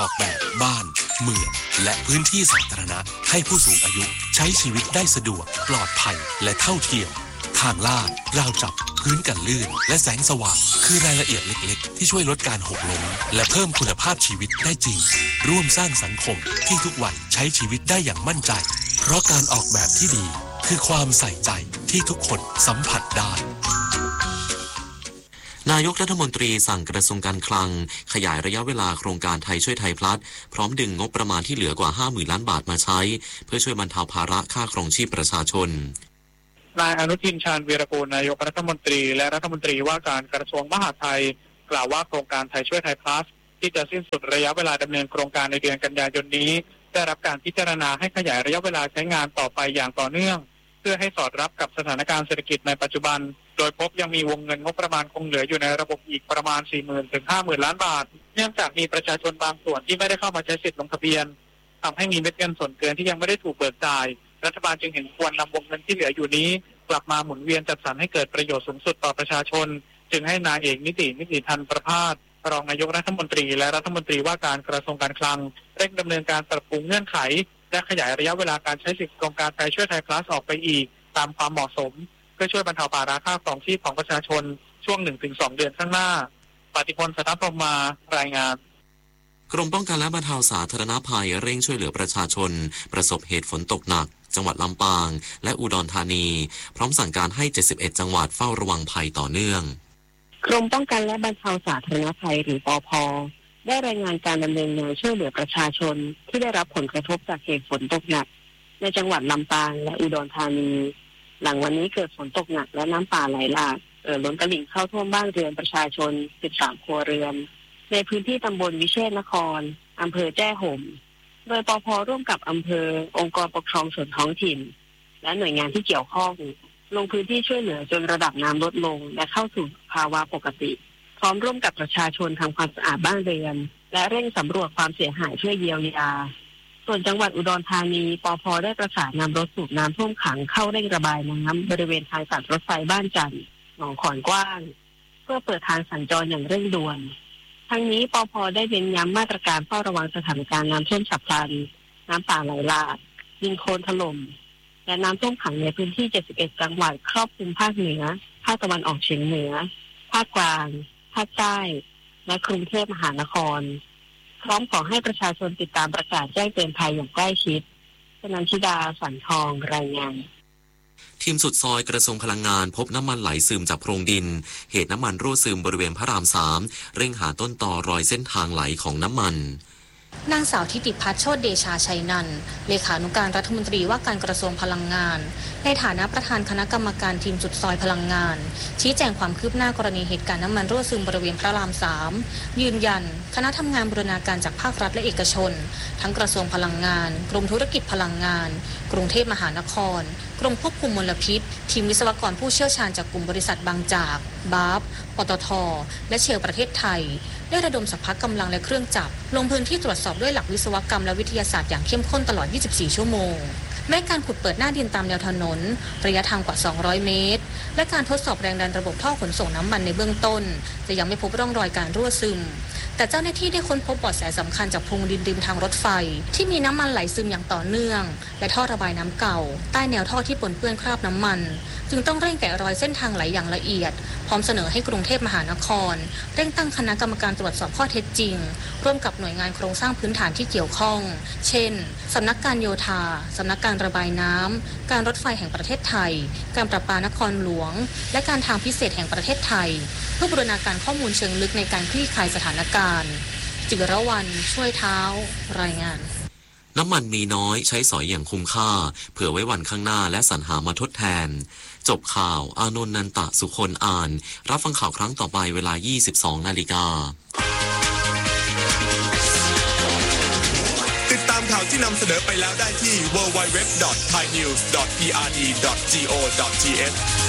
อกแบบบ้านเมืองและพื้นที่สาธารณะให้ผู้สูงอายุใช้ชีวิตได้สะดวกปลอดภัยและเท่าเทียมทางลาดราวจับพื้นกันลื่นและแสงสว่างคือรายละเอียดเล็กๆที่ช่วยลดการหกล้มและเพิ่มคุณภาพชีวิตได้จริงร่วมสร้างสังคมที่ทุกวันใช้ชีวิตได้อย่างมั่นใจเพราะการออกแบบที่ดีคือความใส่ใจที่ทุกคนสัมผัสได้นายกรัฐมนตรีสั่งกระทรวงการคลังขยายระยะเวลาโครงการไทยช่วยไทยพลัสพร้อมดึงงบประมาณที่เหลือกว่า 50,000 ล้านบาทมาใช้เพื่อช่วยบรรเทาภาระค่าครองชีพประชาชนนายอนุทินชาญวีรกูลนายกรัฐมนตรีและรัฐมนตรีว่าการกระทรวงมหาดไทยกล่าวว่าโครงการไทยช่วยไทยพลัสที่จะสิ้นสุดระยะเวลาดำเนินโครงการในเดือนกันยายนนี้ได้รับการพิจารณาให้ขยายระยะเวลาใช้งานต่อไปอย่างต่อเนื่องเพื่อให้สอดรับกับสถานการณ์เศรษฐกิจในปัจจุบันโดยพบยังมีวงเงินงบประมาณคงเหลืออยู่ในระบบอีกประมาณ 40,000 ถึง 50,000 ล้านบาทเนื่องจากมีประชาชนบางส่วนที่ไม่ได้เข้ามาใช้สิทธิ์ลงทะเบียนทำให้มีเม็ดเงินส่วนเกินที่ยังไม่ได้ถูกเบิกจ่ายรัฐบาลจึงเห็นควรนำวงเงินที่เหลืออยู่นี้กลับมาหมุนเวียนจัดสรรให้เกิดประโยชน์สูงสุดต่อประชาชนจึงให้นายเอกนิติธันประภาสรองนายกรัฐมนตรีและรัฐมนตรีว่าการกระทรวงการคลังเร่งดำเนินการปรับปรุงเงื่อนไขและขยายระยะเวลาการใช้สิทธิโครงการไทยช่วยไทยพลัสออกไปอีกตามความเหมาะสมเพื่อช่วยบรรเทาภาระค่าครองชีพของประชาชนช่วง 1-2 เดือนข้างหน้าปฏิพล สัทธพรหมารายงานกรมป้องกันและบรรเทาสาธารณภัยเร่งช่วยเหลือประชาชนประสบเหตุฝนตกหนักจังหวัดลำปางและอุดรธานีพร้อมสั่งการให้71จังหวัดเฝ้าระวังภัยต่อเนื่องกรมป้องกันและบรรเทาสาธารณภัยหรือปภ.ได้รายงานการดำเนินงานช่วยเหลือประชาชนที่ได้รับผลกระทบจากเหตุฝนตกหนักในจังหวัดลำปางและอุดรธานีหลังวันนี้เกิดฝนตกหนักและน้ำป่าไหลหลากล้นตลิ่งเข้าท่วมบ้านเรือนประชาชน13ครัวเรือนในพื้นที่ตำบลวิเชษฐนครอำเภอแจ้ห่มโดยปภ.ร่วมกับอำเภอองค์กรปกครองส่วนท้องถิ่นและหน่วยงานที่เกี่ยวข้องลงพื้นที่ช่วยเหลือจนระดับน้ำลดลงและเข้าสู่ภาวะปกติพร้อมร่วมกับประชาชนทำความสะอาดบ้านเรือนและเร่งสำรวจความเสียหายเพื่อเยียวยาส่วนจังหวัดอุดรธานีปภ.ได้ประสานนำรถสูบน้ำท่วมขังเข้าเร่งระบายน้ำบริเวณทางตัดรถไฟบ้านจันทร์หนองขอนกว้างเพื่อเปิดทางสัญจรอย่างเร่งด่วนทั้งนี้ปภ.ได้เน้นย้ำมาตรการเฝ้าระวังสถานการณ์น้ำท่วมฉับพลันน้ำป่าไหลหลากดินโคลนถล่มและน้ำท่วมขังในพื้นที่71จังหวัดครอบคลุมภาคเหนือภาคตะวันออกเฉียงเหนือภาคกลางภาคใต้และกรุงเทพมหานครพร้อมขอให้ประชาชนติดตามประกาศแจ้งเตือนภัยอย่างใกล้ชิดชนันชิดาสันทองรายงานทีมสุดซอยกระทรวงพลังงานพบน้ำมันไหลซึมจากโพรงดินเหตุน้ำมันรั่วซึมบริเวณพระราม 3เร่งหาต้นตอรอยเส้นทางไหลของน้ำมันนางสาวทิติพัฒน์โชติเดชาชัยนันท์เลขานุการรัฐมนตรีว่าการกระทรวงพลังงานในฐานะประธานคณะกรรมการทีมสุดซอยพลังงานชี้แจงความคืบหน้ากรณีเหตุการณ์น้ำมันรั่วซึมบริเวณพระราม 3ยืนยันคณะทำงานบูรณาการจากภาครัฐและเอกชนทั้งกระทรวงพลังงานกรมธุรกิจพลังงานกรุงเทพมหานครกรมควบคุมมลพิษทีมวิศวกรผู้เชี่ยวชาญจากกลุ่มบริษัทบางจากบาฟปตท.และเชลประเทศไทยได้ระดมสรรพกำลังและเครื่องจักรลงพื้นที่ตรวจสอบด้วยหลักวิศวกรรมและวิทยาศาสตร์อย่างเข้มข้นตลอด 24 ชั่วโมงแม้การขุดเปิดหน้าดินตามแนวถนนระยะทางกว่า 200 เมตรและการทดสอบแรงดันระบบท่อขนส่งน้ำมันในเบื้องต้นจะยังไม่พบร่องรอยการรั่วซึมแต่เจ้าหน้าที่ได้ค้นพบเบาะแสสำคัญจากโพรงดินริมทางรถไฟที่มีน้ำมันไหลซึมอย่างต่อเนื่องและท่อระบายน้ำเก่าใต้แนวท่อที่ปนเปื้อนคราบน้ำมันจึงต้องเร่งแกะรอยเส้นทางไหลอย่างละเอียดพร้อมเสนอให้กรุงเทพมหานครเร่งตั้งคณะกรรมการตรวจสอบข้อเท็จจริงร่วมกับหน่วยงานโครงสร้างพื้นฐานที่เกี่ยวข้องเช่นสำนักการโยธาสำนักการระบายน้ำการรถไฟแห่งประเทศไทยการประปานครหลวงและการทางพิเศษแห่งประเทศไทยเพื่อบูรณาการข้อมูลเชิงลึกในการคลี่คลายสถานการณ์จิรวรรณช่วยเท้ารายงานน้ำมันมีน้อยใช้สอยอย่างคุ้มค่าเผื่อไว้วันข้างหน้าและสรรหามาทดแทนจบข่าวอานนท์นันตะสุคนอ่านรับฟังข่าวครั้งต่อไปเวลา 22:00 น. ติดตามข่าวที่นำเสนอไปแล้วได้ที่ www.thainews.prd.go.th